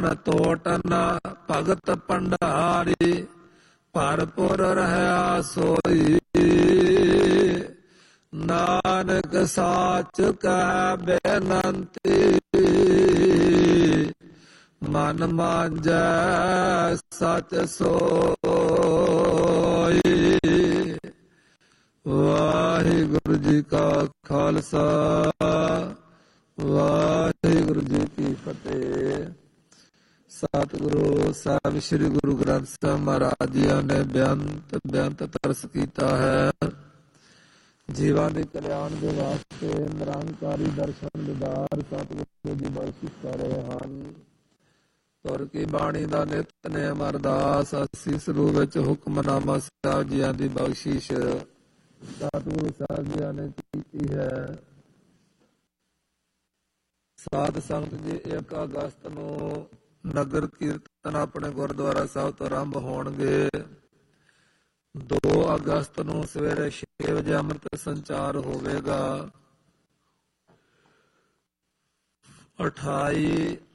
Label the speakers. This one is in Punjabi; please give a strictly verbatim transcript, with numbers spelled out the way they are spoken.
Speaker 1: ਤੋਟ ਨ ਭਗਤ ਭੰਡਾਰੀ, ਭਰਪੁਰ ਰਹਿਆ ਸੋਈ। ਨਾਨਕ ਸਾਚ ਕਹਿ ਬੇਨੰਤੀ, ਮਨ ਮਾਂਜੈ ਸਚ ਸੋਈ। ਵਾਹਿਗੁਰੂ ਜੀ ਕਾ ਖਾਲਸਾ, ਵਾਹਿਗੁਰੂ ਜੀ ਕੀ ਫਤਿਹ। ਸਤਿਗੁਰੂ ਸਾਹਿਬ ਸ੍ਰੀ ਗੁਰੂ ਗ੍ਰੰਥ ਸਾਹਿਬ ਮਹਾਰਾਜ ਜੀਆਂ ਨੇ ਬੇਅੰਤ ਬੇਅੰਤ ਤਰਸ ਕੀਤਾ ਹੈ। ਜੀਵਾਂ ਦੇ ਕਲਿਆਣ ਦੇ ਵਾਸਤੇ ਨਿਰੰਕਾਰੀ ਦਰਸ਼ਨ ਦਿਦਾਰ ਸਤਿਗੁਰੂ ਜੀ ਬਖਸ਼ਿਸ਼ ਕਰ ਰਹੇ ਹਨ। ਤੁਰ ਕੀ ਬਾਣੀ ਦਾ ਨਿਤਨੇਮ ਅਰਦਾਸ ਅਸੀਂ ਸਰੂਪ ਵਿੱਚ ਹੁਕਮਨਾਮਾ ਸਾਹਿਬ ਜੀਆਂ ਦੀ ਬਖਸ਼ਿਸ਼ ਸਤਿਗੁਰੂ ਸਾਹਿਬ ਜੀਆਂ ਨੇ ਕੀਤੀ ਹੈ। ਸਾਧ ਸੰਗਤ ਜੀ, ਇੱਕ ਅਗਸਤ ਨੂੰ ਨਗਰ ਕੀਰਤਨ ਆਪਣੇ ਗੁਰਦੁਆਰਾ ਸਾਹਿਬ ਤੋਂ ਆਰੰਭ ਹੋਣਗੇ। ਦੋ ਅਗਸਤ ਨੂੰ ਸਵੇਰੇ ਛੇ ਵਜੇ ਅੰਮ੍ਰਿਤ ਸੰਚਾਰ ਹੋਵੇਗਾ। ਅਠਾਈ